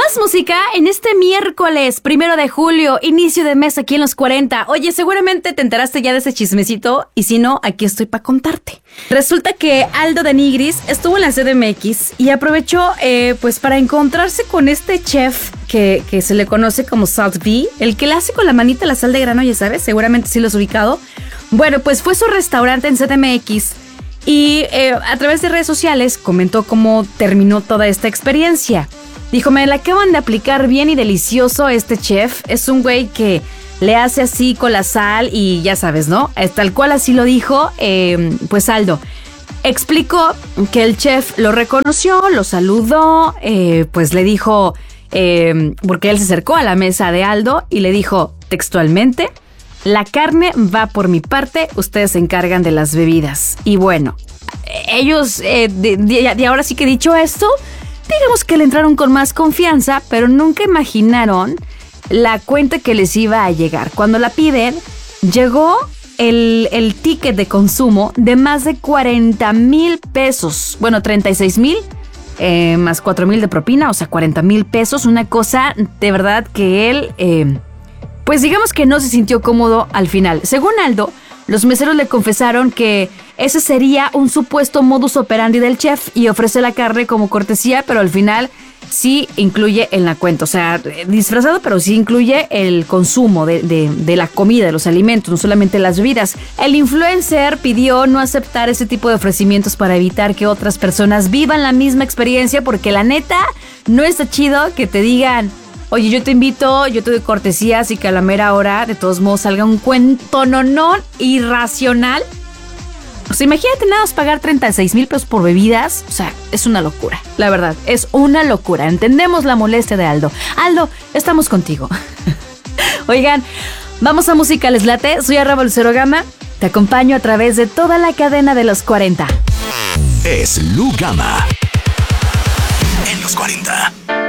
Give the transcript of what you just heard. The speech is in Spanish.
Más música en este miércoles 1 de julio, inicio de mes aquí en Los 40. Oye, seguramente te enteraste ya de ese chismecito y si no, aquí estoy para contarte. Resulta que Aldo de Nigris estuvo en la CDMX y aprovechó pues para encontrarse con este chef que se le conoce como Salt V, el que le hace con la manita la sal de grano, ya sabes, seguramente sí lo has ubicado. Bueno, pues fue su restaurante en CDMX y a través de redes sociales comentó cómo terminó toda esta experiencia. Dijo, me la acaban de aplicar bien y delicioso este chef. Es un güey que le hace así con la sal y ya sabes, ¿no? Tal cual así lo dijo, pues Aldo. Explicó que el chef lo reconoció, lo saludó, pues le dijo, porque él se acercó a la mesa de Aldo y le dijo textualmente, la carne va por mi parte, ustedes se encargan de las bebidas. Y bueno, ellos, de ahora sí que dicho esto, digamos que le entraron con más confianza, pero nunca imaginaron la cuenta que les iba a llegar. Cuando la piden, llegó el ticket de consumo de más de 40,000 pesos. Bueno, 36,000 más 4,000 de propina, o sea, 40,000 pesos. Una cosa de verdad que él, pues digamos que no se sintió cómodo al final. Según Aldo, los meseros le confesaron que ese sería un supuesto modus operandi del chef y ofrece la carne como cortesía, pero al final sí incluye en la cuenta. O sea, disfrazado, pero sí incluye el consumo de la comida, de los alimentos, no solamente las bebidas. El influencer pidió no aceptar ese tipo de ofrecimientos para evitar que otras personas vivan la misma experiencia, porque la neta no está chido que te digan, oye, yo te invito, yo te doy cortesías y que a la mera hora de todos modos salga un cuento nonón irracional. O sea, imagínate nada más pagar 36,000 pesos por bebidas. O sea, es una locura. La verdad, es una locura. Entendemos la molestia de Aldo. Aldo, estamos contigo. Oigan, vamos a música, ¿les late? Soy @Lucero Gama. Te acompaño a través de toda la cadena de Los 40. Es Lu Gama en Los 40.